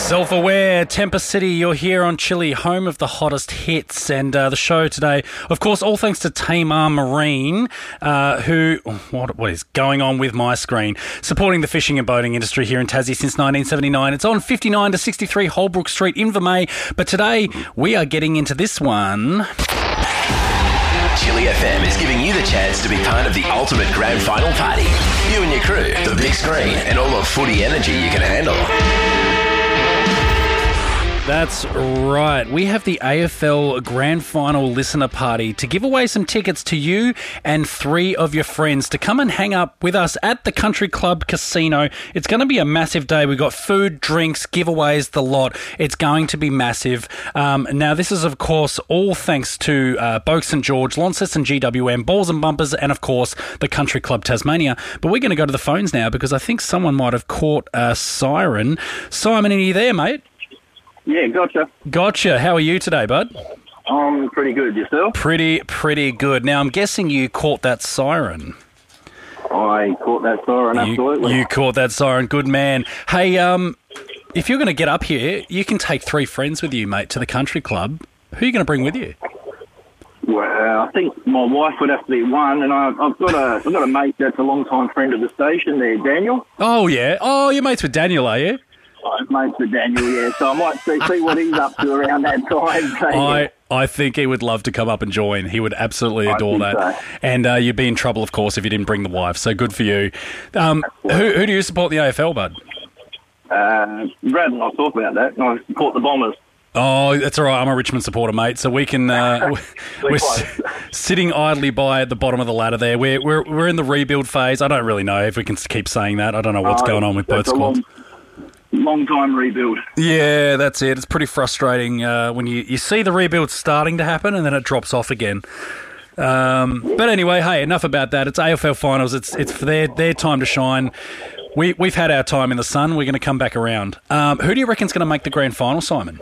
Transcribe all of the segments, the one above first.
Self-aware, Tempest City, you're here on Chili, home of the hottest hits, and the show today, of course, all thanks to Tamar Marine, what is going on with my screen, supporting the fishing and boating industry here in Tassie since 1979. It's on 59 to 63 Holbrook Street, Invermay, but today we are getting into this one. Chili FM is giving you the chance to be part of the ultimate grand final party. You and your crew, the big screen, and all the footy energy you can handle. That's right. We have the AFL Grand Final Listener Party to give away some tickets to you and 3 of your friends to come and hang up with us at the Country Club Casino. It's going to be a massive day. We've got food, drinks, giveaways, the lot. It's going to be massive. Now, this is, of course, all thanks to Boak St George, Launceston GWM, Balls and Bumpers, and, of course, the Country Club Tasmania. But we're going to go to the phones now because I think someone might have caught a siren. Simon, are you there, mate? Yeah, gotcha. Gotcha. How are you today, bud? I'm pretty good. Yourself? Pretty good. Now, I'm guessing you caught that siren. I caught that siren, absolutely. You caught that siren. Good man. Hey, if you're going to get up here, you can take 3 friends with you, mate, to the country club. Who are you going to bring with you? Well, I think my wife would have to be one, and I've got a mate that's a long-time friend of the station there, Daniel. Oh, yeah. Oh, you're mates with Daniel, are you? I'm mates with Daniel, yeah, so I might see what he's up to around that time. So, I think he would love to come up and join. He would absolutely adore that. So. And you'd be in trouble, of course, if you didn't bring the wife, so good for you. Who do you support in the AFL, bud? Brad and I talked about that. I support the Bombers. Oh, that's all right. I'm a Richmond supporter, mate. So we can. We're sitting idly by at the bottom of the ladder there. We're in the rebuild phase. I don't really know if we can keep saying that. I don't know what's going on with both squads. Long time rebuild. Yeah, that's it. It's pretty frustrating when you see the rebuild starting to happen and then it drops off again. But anyway, hey, enough about that. It's AFL finals. It's for their time to shine. We've had our time in the sun. We're going to come back around. Who do you reckon's going to make the grand final, Simon?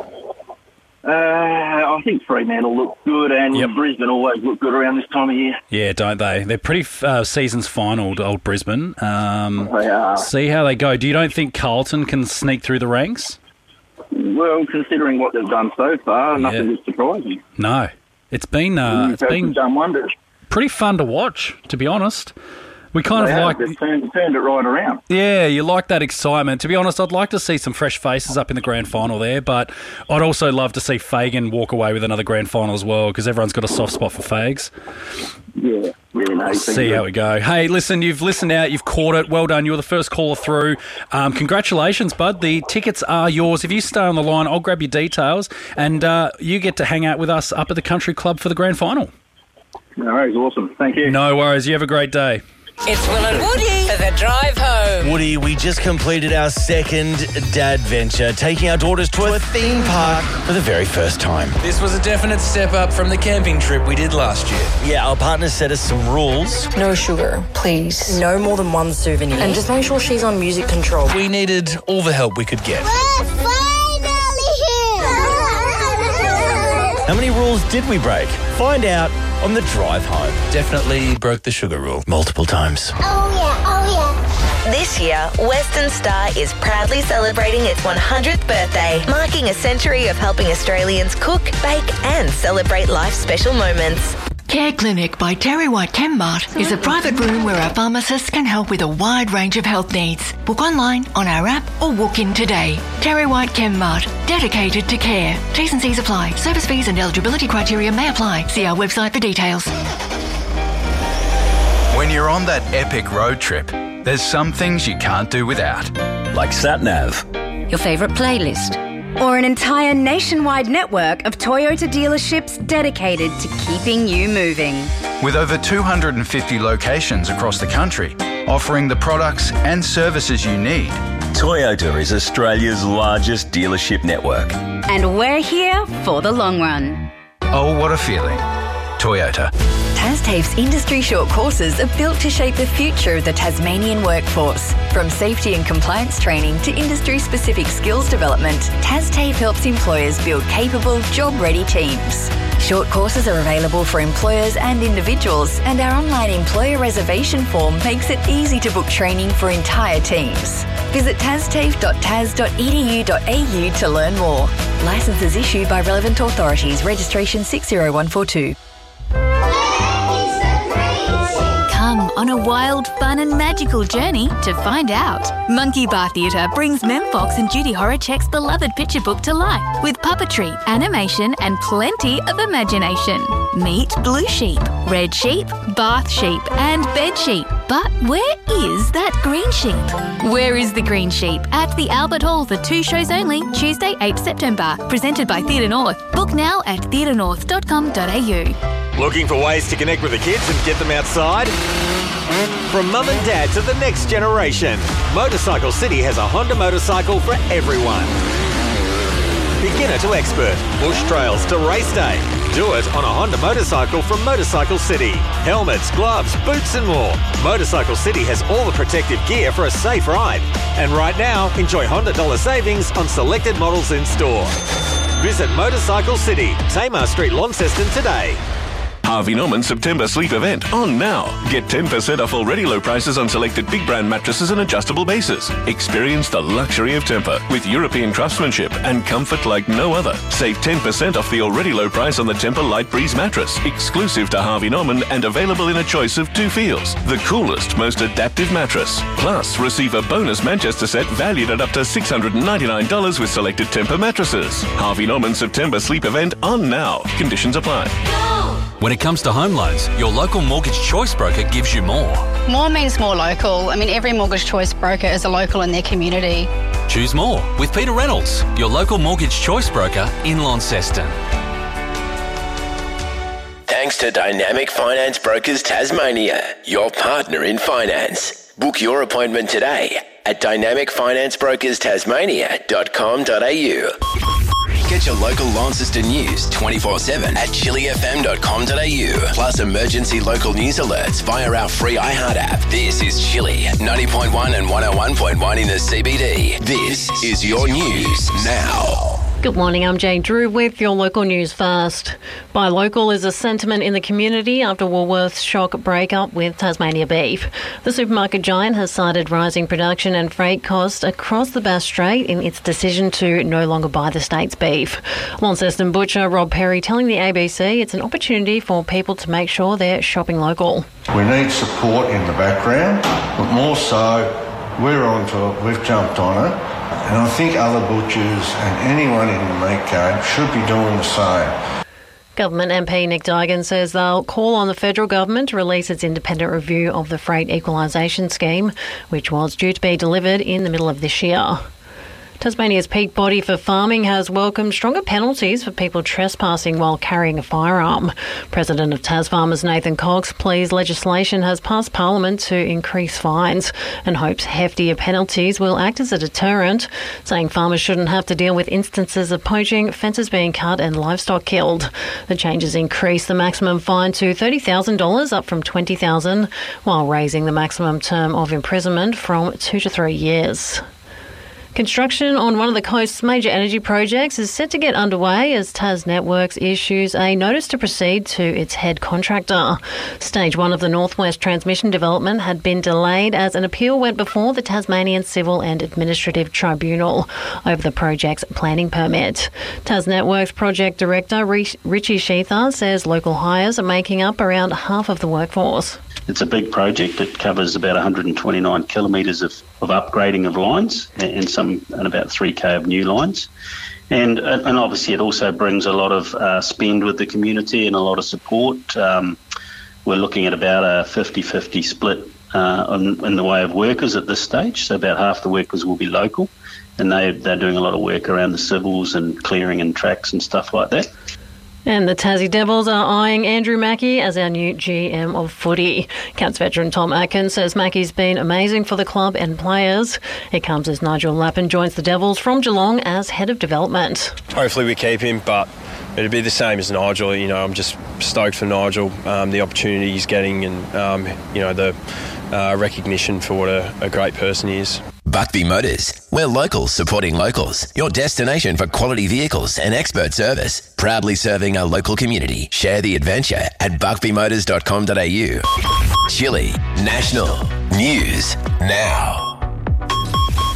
I think Fremantle look good, and Brisbane always look good around this time of year. Yeah, don't they? They're pretty seasons final, old Brisbane. They are. See how they go. You don't think Carlton can sneak through the ranks? Well, considering what they've done so far, nothing is surprising. No, it's been done wonders. Pretty fun to watch, to be honest. We kind of like... They've turned it right around. Yeah, you like that excitement. To be honest, I'd like to see some fresh faces up in the grand final there, but I'd also love to see Fagan walk away with another grand final as well, because everyone's got a soft spot for Fags. Yeah, really nice. See how we go. Hey, listen, you've listened out, you've caught it. Well done, you were the first caller through. Congratulations, bud. The tickets are yours. If you stay on the line, I'll grab your details, and you get to hang out with us up at the Country Club for the grand final. No worries, awesome. Thank you. No worries. You have a great day. It's Will and Woody for the drive home. Woody, we just completed our second dad venture, taking our daughters to a theme park for the very first time. This was a definite step up from the camping trip we did last year. Yeah, our partner set us some rules. No sugar, please. No more than 1 souvenir. And just make sure she's on music control. We needed all the help we could get. We're finally here! How many rules did we break? Find out on the drive home. Definitely broke the sugar rule. Multiple times. Oh yeah. This year, Western Star is proudly celebrating its 100th birthday, marking a century of helping Australians cook, bake and celebrate life's special moments. Care Clinic by Terry White Chemmart is a private room where our pharmacists can help with a wide range of health needs. Book online, on our app or walk in today. Terry White Chemmart, dedicated to care. T's and C's apply. Service fees and eligibility criteria may apply. See our website for details. When you're on that epic road trip, there's some things you can't do without. Like SatNav. Your favourite playlist. Or an entire nationwide network of Toyota dealerships dedicated to keeping you moving. With over 250 locations across the country, offering the products and services you need. Toyota is Australia's largest dealership network. And we're here for the long run. Oh, what a feeling. Toyota. TasTAFE's industry short courses are built to shape the future of the Tasmanian workforce. From safety and compliance training to industry-specific skills development, TasTAFE helps employers build capable, job-ready teams. Short courses are available for employers and individuals, and our online employer reservation form makes it easy to book training for entire teams. Visit tastafe.tas.edu.au to learn more. Licences issued by relevant authorities. Registration 60142. Come on a wild, fun and magical journey to find out. Monkey Bar Theatre brings Mem Fox and Judy Horacek's beloved picture book to life with puppetry, animation and plenty of imagination. Meet Blue Sheep, Red Sheep, Bath Sheep and Bed Sheep. But where is that green sheep? Where is the green sheep? At the Albert Hall for 2 shows only, Tuesday 8 September. Presented by Theatre North. Book now at theatrenorth.com.au. Looking for ways to connect with the kids and get them outside? From mum and dad to the next generation, Motorcycle City has a Honda motorcycle for everyone. Beginner to expert, bush trails to race day. Do it on a Honda motorcycle from Motorcycle City. Helmets, gloves, boots and more. Motorcycle City has all the protective gear for a safe ride. And right now, enjoy Honda dollar savings on selected models in store. Visit Motorcycle City, Tamar Street, Launceston today. Harvey Norman September sleep event on now. Get 10% off already low prices on selected big brand mattresses and adjustable bases. Experience the luxury of Tempur with European craftsmanship and comfort like no other. Save 10% off the already low price on the Tempur Light Breeze mattress, exclusive to Harvey Norman and available in a choice of 2 feels. The coolest, most adaptive mattress. Plus, receive a bonus Manchester set valued at up to $699 with selected Tempur mattresses. Harvey Norman September sleep event on now. Conditions apply. When it comes to home loans, your local Mortgage Choice broker gives you more. More means more local. I mean, every Mortgage Choice broker is a local in their community. Choose more with Peter Reynolds, your local Mortgage Choice broker in Launceston. Thanks to Dynamic Finance Brokers Tasmania, your partner in finance. Book your appointment today at dynamicfinanceBrokersTasmania.com.au. Get your local Launceston news 24/7 at chilifm.com.au. Plus emergency local news alerts via our free iHeart app. This is Chili, 90.1 and 101.1 in the CBD. This is your news now. Good morning, I'm Jane Drew with your local news first. Buy local is a sentiment in the community after Woolworths' shock breakup with Tasmania Beef. The supermarket giant has cited rising production and freight costs across the Bass Strait in its decision to no longer buy the state's beef. Launceston butcher Rob Perry telling the ABC it's an opportunity for people to make sure they're shopping local. We need support in the background, but more so, we're onto it, we've jumped on it. And I think other butchers and anyone in the meat game should be doing the same. Government MP Nick Duigan says they'll call on the federal government to release its independent review of the freight equalisation scheme, which was due to be delivered in the middle of this year. Tasmania's peak body for farming has welcomed stronger penalties for people trespassing while carrying a firearm. President of Tasfarmers Nathan Cox pleads legislation has passed Parliament to increase fines and hopes heftier penalties will act as a deterrent, saying farmers shouldn't have to deal with instances of poaching, fences being cut and livestock killed. The changes increase the maximum fine to $30,000 up from $20,000, while raising the maximum term of imprisonment from 2 to 3 years. Construction on one of the coast's major energy projects is set to get underway as Tas Networks issues a notice to proceed to its head contractor. Stage 1 of the Northwest Transmission development had been delayed as an appeal went before the Tasmanian Civil and Administrative Tribunal over the project's planning permit. Tas Networks Project Director Richie Sheethar says local hires are making up around half of the workforce. It's a big project. It covers about 129 kilometres of upgrading of lines and about 3k of new lines. And obviously it also brings a lot of spend with the community and a lot of support. We're looking at about a 50-50 split in the way of workers at this stage. So about half the workers will be local, and they're doing a lot of work around the civils and clearing and tracks and stuff like that. And the Tassie Devils are eyeing Andrew Mackie as our new GM of footy. Cats veteran Tom Atkins says Mackie's been amazing for the club and players. It comes as Nigel Lappin joins the Devils from Geelong as head of development. Hopefully we keep him, but it'd be the same as Nigel. You know, I'm just stoked for Nigel, the opportunity he's getting and, the recognition for what a great person he is. Buckby Motors. We're locals supporting locals. Your destination for quality vehicles and expert service. Proudly serving our local community. Share the adventure at buckbymotors.com.au. Chile National News Now.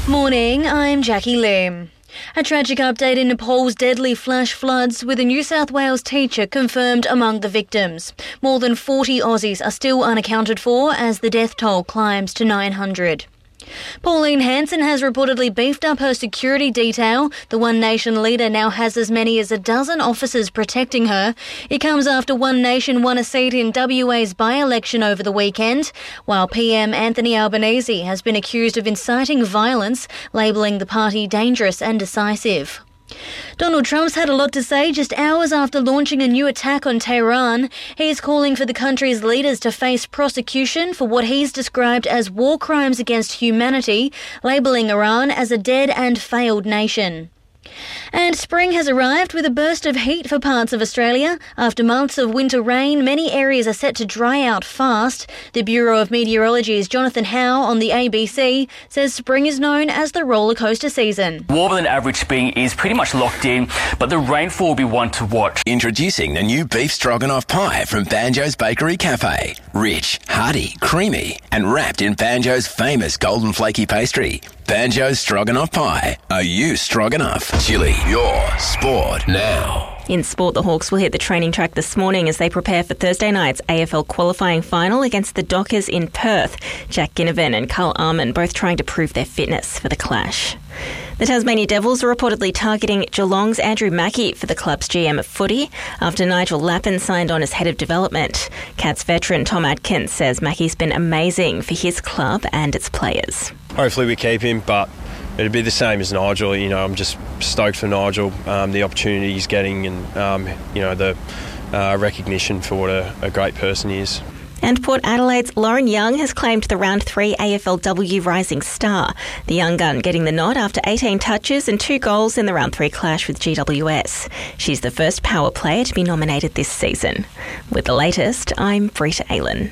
Morning, I'm Jackie Lim. A tragic update in Nepal's deadly flash floods, with a New South Wales teacher confirmed among the victims. More than 40 Aussies are still unaccounted for as the death toll climbs to 900. Pauline Hanson has reportedly beefed up her security detail. The One Nation leader now has as many as a dozen officers protecting her. It comes after One Nation won a seat in WA's by-election over the weekend, while PM Anthony Albanese has been accused of inciting violence, labelling the party dangerous and decisive. Donald Trump's had a lot to say just hours after launching a new attack on Tehran. He's calling for the country's leaders to face prosecution for what he's described as war crimes against humanity, labelling Iran as a dead and failed nation. And spring has arrived with a burst of heat for parts of Australia. After months of winter rain, many areas are set to dry out fast. The Bureau of Meteorology's Jonathan Howe on the ABC says spring is known as the roller coaster season. Warmer than average spring is pretty much locked in, but the rainfall will be one to watch. Introducing the new beef stroganoff pie from Banjo's Bakery Cafe. Rich, hearty, creamy, and wrapped in Banjo's famous golden flaky pastry. Banjo's Stroganoff Pie. Are you stroganoff? Chili, your sport now. In sport, the Hawks will hit the training track this morning as they prepare for Thursday night's AFL qualifying final against the Dockers in Perth. Jack Ginnivan and Carl Arman both trying to prove their fitness for the clash. The Tasmania Devils are reportedly targeting Geelong's Andrew Mackie for the club's GM of footy after Nigel Lappin signed on as head of development. Cats veteran Tom Atkins says Mackie's been amazing for his club and its players. Hopefully we keep him, but it'd be the same as Nigel. You know, I'm just stoked for Nigel, the opportunity he's getting and, the recognition for what a great person he is. And Port Adelaide's Lauren Young has claimed the Round 3 AFLW Rising Star. The young gun getting the nod after 18 touches and 2 goals in the Round 3 clash with GWS. She's the first power player to be nominated this season. With the latest, I'm Brita Aylan.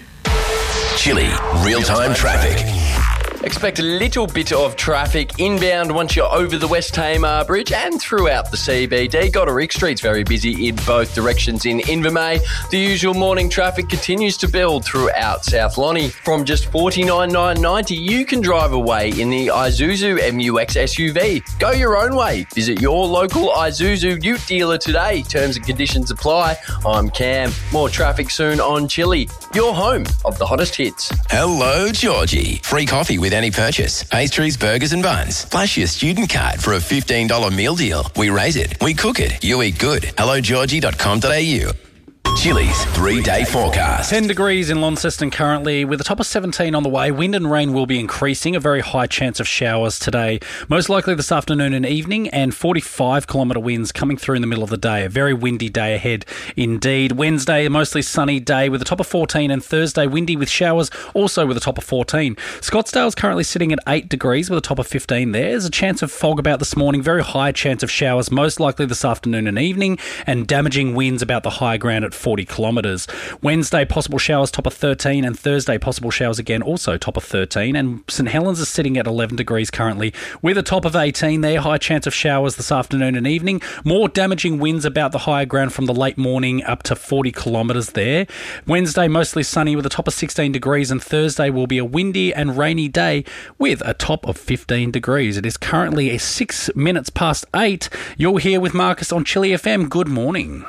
Chili, real-time traffic. Expect a little bit of traffic inbound once you're over the West Tamar Bridge and throughout the CBD. Goddard Street's very busy in both directions in Invermay. The usual morning traffic continues to build throughout South Lonnie. From just $49,990, you can drive away in the Isuzu MUX SUV. Go your own way. Visit your local Isuzu Ute dealer today. Terms and conditions apply. I'm Cam. More traffic soon on Chili, your home of the hottest hits. Hello, Georgie. Free coffee with any purchase. Pastries, burgers and buns. Flash your student card for a $15 meal deal. We raise it. We cook it. You eat good. HelloGeorgie.com.au. Chili's 3-day forecast. 10 degrees in Launceston currently, with a top of 17 on the way. Wind and rain will be increasing. A very high chance of showers today. Most likely this afternoon and evening, and 45-kilometre winds coming through in the middle of the day. A very windy day ahead indeed. Wednesday, a mostly sunny day with a top of 14, and Thursday, windy with showers, also with a top of 14. Scottsdale's currently sitting at 8 degrees with a top of 15 there. There's a chance of fog about this morning. Very high chance of showers, most likely this afternoon and evening, and damaging winds about the high ground at 40 kilometres. Wednesday, possible showers, top of 13, and Thursday, possible showers again, also top of 13. And St Helens is sitting at 11 degrees currently with a top of 18 there. High chance of showers this afternoon and evening. More damaging winds about the higher ground from the late morning up to 40 kilometres there. Wednesday, mostly sunny with a top of 16 degrees, and Thursday will be a windy and rainy day with a top of 15 degrees. It is currently 6 minutes past 8. You're here with Marcus on Chili FM. Good morning.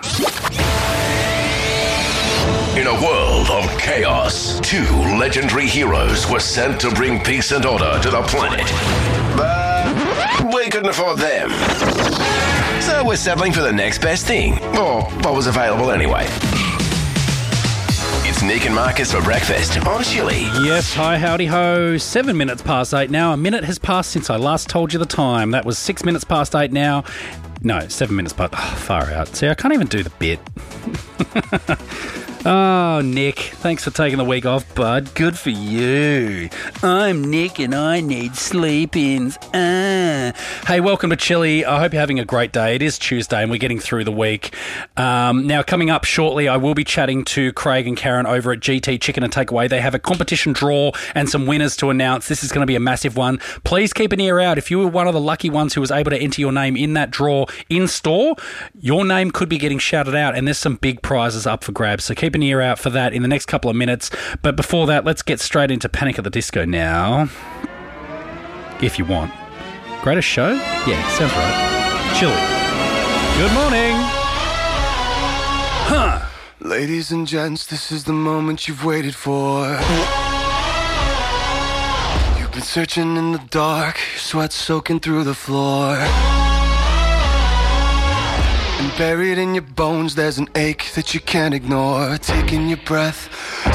In a world of chaos, 2 legendary heroes were sent to bring peace and order to the planet. But we couldn't afford them. So we're settling for the next best thing, or what was available anyway. It's Nick and Marcus for breakfast on Chili. Yes, hi, howdy ho. 7 minutes past 8 now. A minute has passed since I last told you the time. That was 6 minutes past 8 now. No, 7 minutes past... Oh, far out. See, I can't even do the bit. Oh, Nick, thanks for taking the week off, bud. Good for you. I'm Nick and I need sleep-ins. Hey, welcome to Chili. I hope you're having a great day. It is Tuesday and we're getting through the week. Now, coming up shortly, I will be chatting to Craig and Karen over at GT Chicken and Takeaway. They have a competition draw and some winners to announce. This is going to be a massive one. Please keep an ear out. If you were one of the lucky ones who was able to enter your name in that draw in store, your name could be getting shouted out, and there's some big prizes up for grabs. So keep an ear out for that in the next couple of minutes. But before that, let's get straight into Panic at the Disco now. If you want. Greatest show? Yeah, sounds right. Chili. Good morning. Huh. Ladies and gents, this is the moment you've waited for. You've been searching in the dark, your sweat soaking through the floor. And buried in your bones, there's an ache that you can't ignore. Taking your breath,